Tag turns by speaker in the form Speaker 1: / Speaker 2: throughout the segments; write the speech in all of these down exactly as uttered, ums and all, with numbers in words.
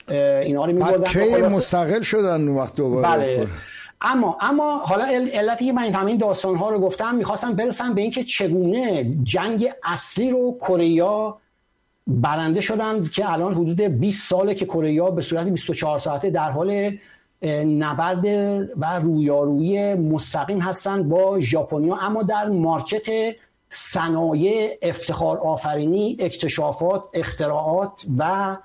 Speaker 1: اینا رو می‌بردن.
Speaker 2: کی مستقل شدن اون وقت دوباره.
Speaker 1: بله. اما اما حالا علتی که من همین داستان‌ها رو گفتم می‌خواستم برسم به اینکه چگونه جنگ اصلی رو کره‌ها برنده شدند که الان حدود بیست ساله که کره‌ها به صورت بیست و چهار ساعته در حال نبرد و رویارویی مستقیم هستند با ژاپنیا، اما در مارکت صنایع افتخار آفرینی، اکتشافات، اختراعات و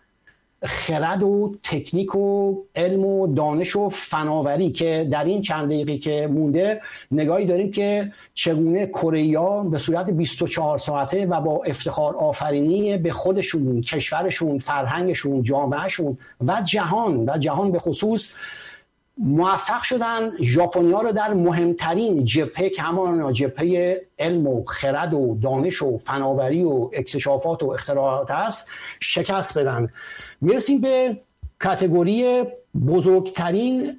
Speaker 1: خرد و تکنیک و علم و دانش و فناوری که در این چند دقیقه که مونده نگاهی داریم که چگونه کره‌ها به صورت بیست و چهار ساعته و با افتخار آفرینی به خودشون، کشورشون، فرهنگشون، جامعهشون و جهان و جهان به خصوص موفق شدن ژاپنی‌ها رو در مهمترین جبهه که همان جبهه علم و خرد و دانش و فناوری و اکتشافات و اختراعات است شکست بدن. میرسیم به کاتگوری بزرگترین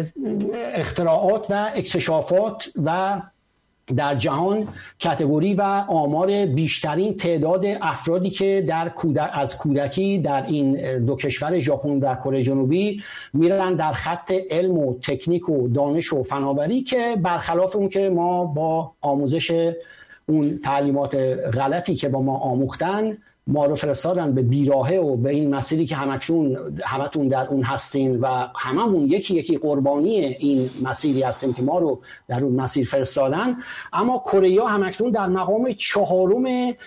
Speaker 1: اختراعات و اکتشافات و در جهان کاتگوری و آمار بیشترین تعداد افرادی که در کودک از کودکی در این دو کشور ژاپن و کره جنوبی میرن در خط علم و تکنیک و دانش و فناوری که برخلاف اون که ما با آموزش اون تعلیمات غلطی که با ما آموختن ما رو فرستادن به بیراهه و به این مسیری که همکنون همتون در اون هستین و هممون یکی یکی قربانی این مسیری هستیم که ما رو در اون مسیر فرستادن. اما کره‌ها همکنون در مقام چهارم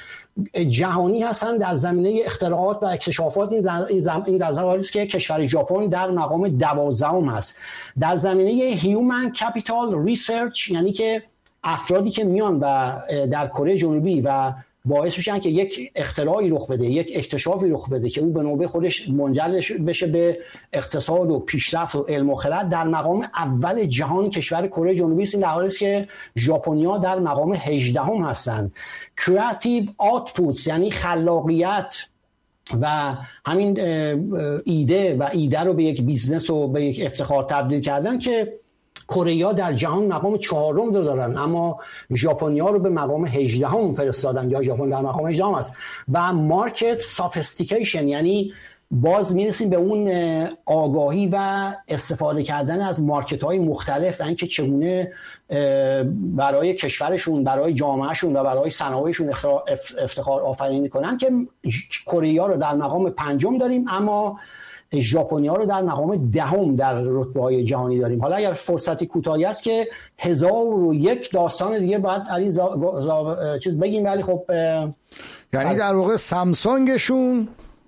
Speaker 1: جهانی هستن در زمینه اختراعات و اکتشافات. این در حالی است که کشور ژاپن در مقام دوازدهم است. در زمینه هیومن کپیتال ریسرچ، یعنی که افرادی که میان و در کره جنوبی و باعث میشن که یک اختراعی رخ بده، یک اکتشافی رخ بده که او به نوبه خودش منجر بشه به اقتصاد و پیشرفت و علم و خرد، در مقام اول جهان کشور کره جنوبی است. این در حالی است که ژاپنی‌ها در مقام هجدهم هستند. کریتیو آوتپوتس یعنی خلاقیت و همین ایده و ایده رو به یک بیزنس و به یک افتخار تبدیل کردن که کره‌ها در جهان مقام چهارم رو دارن، اما ژاپنی‌ها رو به مقام هجدهم فرستادن یا ژاپن در مقام هجدهم است. و مارکت سافستیکیشن یعنی باز میرسیم به اون آگاهی و استفاده کردن از مارکت‌های مختلف و اینکه چگونه برای کشورشون، برای جامعهشون و برای صنایعشون افتخار آفرینی کنن که کره‌ها رو در مقام پنجم داریم اما ژاپنی‌ها رو در مقام دهم در رتبه‌های جهانی داریم. حالا اگر فرصتی کوتاهی است که هزار و یک داستان دیگه باید علی زا... زا... چیز بگیم، ولی خب
Speaker 2: یعنی در واقع سامسونگشون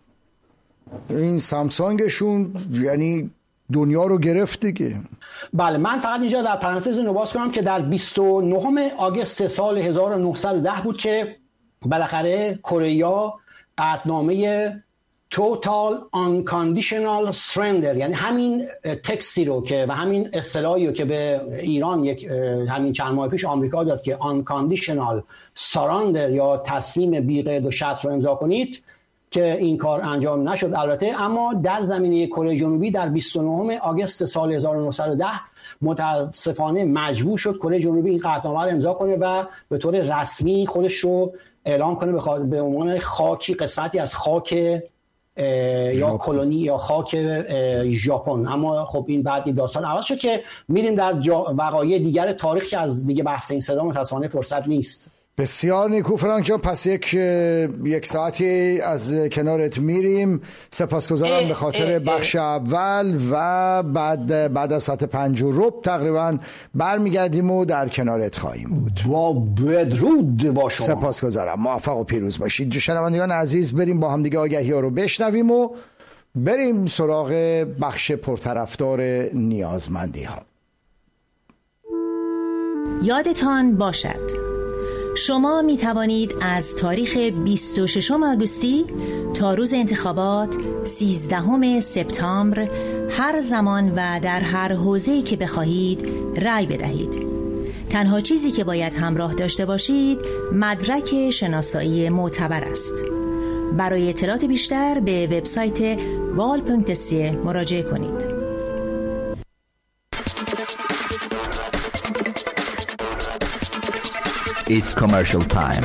Speaker 2: این سامسونگشون یعنی دنیا رو گرفت دیگه.
Speaker 1: بله، من فقط اینجا در پرانتز اینو باز کنم که در بیست و نهم آگوست سال هزار و نهصد و ده بود که بالاخره کره‌ها قطعنامه Total Unconditional Surrender یعنی همین تکستی رو که و همین اصطلاحی رو که به ایران یک همین چند ماه پیش آمریکا داد که Unconditional Surrender یا تسلیم بی قید و شرط رو امضا کنید که این کار انجام نشد البته. اما در زمینه کره جنوبی در بیست و نهم آگوست سال هزار و نهصد و ده متاسفانه مجبور شد کره جنوبی این قطعنامه رو امضا کنه و به طور رسمی خودش رو اعلام کنه به عنوان خاکی قسمتی از خاک یا کلونی یا خاک ژاپن. اما خب این بعد این داستان عوض شد که میریم در وقایع دیگر تاریخ که از دیگه بحث این صدا متاسفانه فرصت نیست.
Speaker 2: بسیار نیکو فرانک جان، پس یک یک ساعتی از کنارت میریم. سپاسگزارم به خاطر اه بخش اه اول و بعد بعد از ساعت پنج و ربع تقریبا برمیگردیم و در کنارت خواهیم بود.
Speaker 1: با بدرود با شما.
Speaker 2: سپاسگزارم، موفق و پیروز باشید. شنوندگان عزیز، بریم با هم دیگه آگهی‌ها رو بشنویم و بریم سراغ بخش پرطرفدار نیازمندی ها.
Speaker 3: یادتان باشد شما می توانید از تاریخ بیست و ششم آگوستی تا روز انتخابات سیزدهم سپتامبر هر زمان و در هر حوزه‌ای که بخواهید رأی بدهید. تنها چیزی که باید همراه داشته باشید مدرک شناسایی معتبر است. برای اطلاعات بیشتر به وبسایت وال پونکت سی مراجعه کنید.
Speaker 4: It's commercial time.